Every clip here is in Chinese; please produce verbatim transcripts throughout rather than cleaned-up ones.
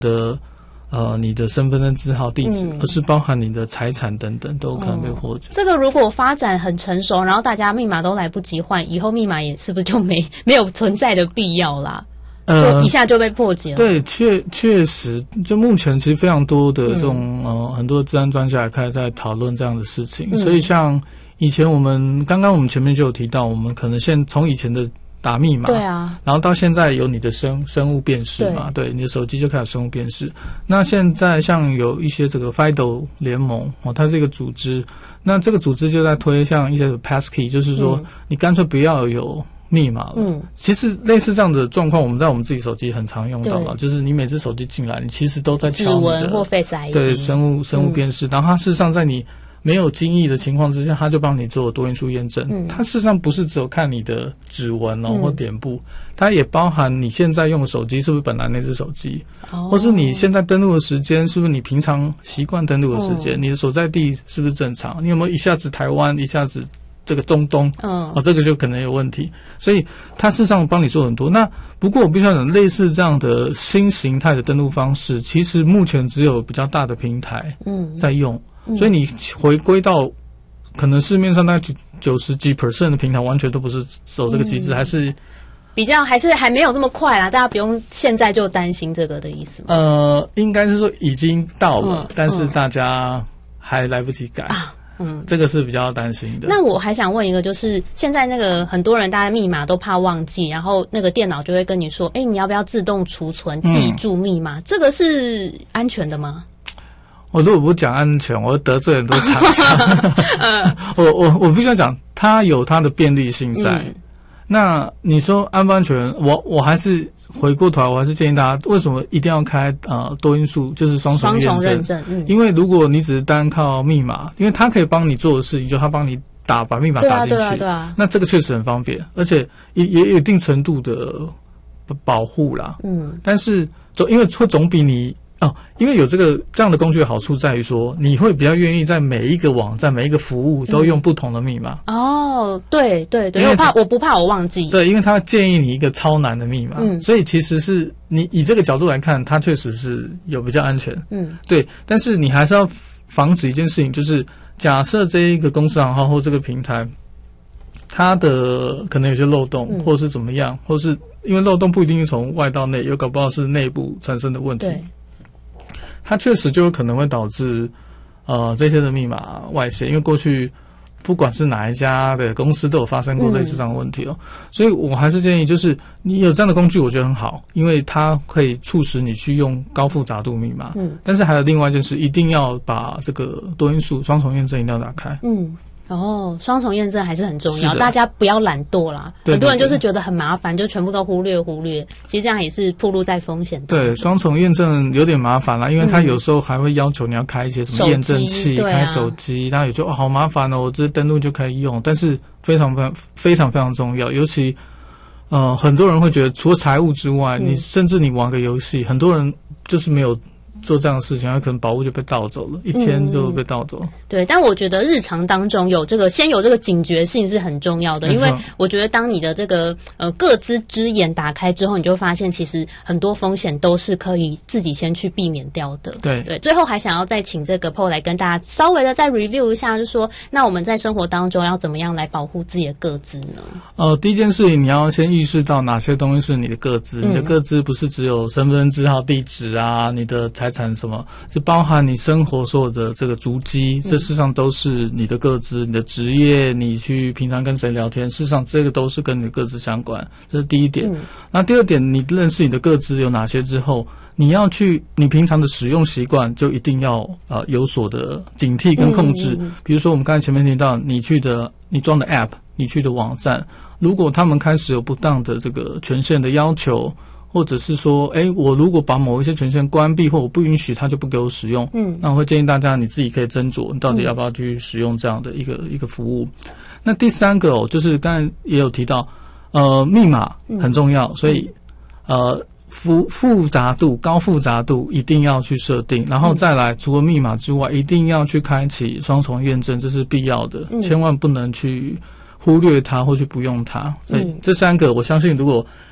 的呃你的身份证字号、地址，嗯、而是包含你的财产等等都有可能被破解。 哦、这个如果发展很成熟，然后大家密码都来不及换，以后密码也是不是就没没有存在的必要啦？就一下就被破解了。 呃、对，确确实，就目前其实非常多的这种、嗯、呃很多治安专家也开始在讨论这样的事情，嗯、所以像以前我们刚刚我们前面就有提到，我们可能现从以前的打密码， 对啊， 然后到现在有你的生生物辨识嘛，对，对，你的手机就开始生物辨识。那现在像有一些这个 F I D O 联盟哦，它是一个组织，那这个组织就在推像一些 passkey， 就是说、嗯、你干脆不要有密码了。嗯，其实类似这样的状况，我们在我们自己手机很常用到了，就是你每次手机进来，你其实都在敲你的指纹或 Face I D， 对，生物生物辨识，嗯、然后它事实上在你没有经意的情况之下，他就帮你做多因素验证。嗯，它事实上不是只有看你的指纹哦、嗯、或脸部，它也包含你现在用的手机是不是本来那只手机，哦、或是你现在登录的时间是不是你平常习惯登录的时间，哦、你的所在地是不是正常，你有没有一下子台湾一下子这个中东，嗯，哦，这个就可能有问题，所以它事实上帮你做很多。那不过我必须要讲，类似这样的新形态的登录方式，其实目前只有比较大的平台，嗯，在用。嗯、所以你回归到可能市面上大概九十几 percent 的平台完全都不是走这个机制，嗯、还是比较还是还没有这么快啦，大家不用现在就担心这个的意思吗？ 呃，应该是说已经到了，嗯、但是大家还来不及改啊。嗯，这个是比较担心的。 那我还想问一个，就是现在那个很多人大家密码都怕忘记，然后那个电脑就会跟你说，哎、欸，你要不要自动储存记住密码？嗯、这个是安全的吗？ 我如果不讲安全，我会得罪很多厂商。嗯、我我我必须要讲，它有它的便利性在。嗯、那你说安不安全？我我还是回过头来，我还是建议大家，为什么一定要开呃多因素，就是双重验证？双重认证。嗯、因为如果你只是单靠密码，因为它可以帮你做的事情，就它帮你打把密码打进去， 对啊对啊对啊， 那这个确实很方便，而且也也有一定程度的保护啦。嗯，但是总因为会总比你。哦，因为有这个这样的工具的好处在于说，你会比较愿意在每一个网站、每一个服务都用不同的密码。嗯、哦， 对对对，因为我怕我不怕我忘记。 对，因为他建议你一个超难的密码，嗯，所以其实是你以这个角度来看，它确实是有比较安全。嗯，对，但是你还是要防止一件事情，就是假设这一个公司行号或这个平台，它的可能有些漏洞，嗯、或是怎么样，或是因为漏洞不一定是从外到内，有搞不好是内部产生的问题。对。它确实就有可能会导致，呃，这些的密码外泄，因为过去不管是哪一家的公司都有发生过类似这样的问题哦。嗯、所以我还是建议，就是你有这样的工具，我觉得很好，因为它可以促使你去用高复杂度密码。嗯。但是还有另外一件事，一定要把这个多因素双重验证一定要打开。嗯。 哦，双重验证还是很重要，大家不要懒惰啦。对对对，很多人就是觉得很麻烦，就全部都忽略忽略。其实这样也是暴露在风险。对， 双重验证有点麻烦啦，因为他有时候还会要求你要开一些什么验证器，嗯、开手机，他也就哦好麻烦哦，我直接登录就可以用。但是非常非常非常非常重要，尤其呃很多人会觉得，除了财务之外，嗯、你甚至你玩个游戏，很多人就是没有做这样的事情，他可能宝物就被盗走了，一天就被盗走了。嗯、对， 但我觉得日常当中有这个先有这个警觉性是很重要的，因为我觉得当你的这个呃个资之眼打开之后，你就发现其实很多风险都是可以自己先去避免掉的。对对，最后还想要再请这个 Paul 来跟大家稍微的再 review 一下，就是说那我们在生活当中要怎么样来保护自己的个资呢？ 呃，第一件事情你要先意识到哪些东西是你的个资，嗯、你的个资不是只有身份证字号、地址啊，你的财产什么，就包含你生活所有的这个足迹，这事实上都是你的个资，你的职业，你去平常跟谁聊天，事实上这个都是跟你的个资相关，这是第一点。嗯、那第二点，你认识你的个资有哪些之后，你要去你平常的使用习惯就一定要呃有所的警惕跟控制。嗯、比如说我们刚才前面提到，你去的你装的 App， 你去的网站，如果他们开始有不当的这个权限的要求，或者是说，哎，我如果把某一些权限关闭或我不允许，他就不给我使用。嗯，那我会建议大家你自己可以斟酌，你到底要不要去使用这样的一个、嗯、一个服务。那第三个哦，就是刚才也有提到，呃，密码很重要，嗯、所以呃复复杂度高复杂度一定要去设定，然后再来，除了密码之外，一定要去开启双重验证，这是必要的，嗯、千万不能去忽略它或去不用它。所以这三个，我相信如果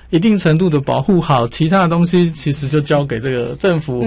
一定程度的保护好，其他的东西其实就交给这个政府